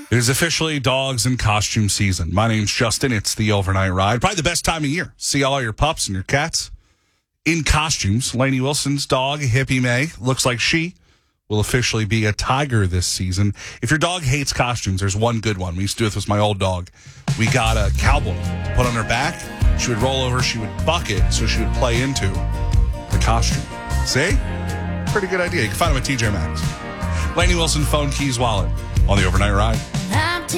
It is officially dogs in costume season. My name's Justin. It's the Overnight Ride. Probably the best time of year. See all your pups and your cats in costumes. Lainey Wilson's dog, Hippie May, looks like she will officially be a tiger this season. If your dog hates costumes, there's one good one. We used to do this with my old dog. We got a cowboy to put on her back. She would roll over. She would buck it, so she would play into the costume. See? Pretty good idea. You can find them at TJ Maxx. Lainey Wilson, phone, keys, wallet on the Overnight Ride.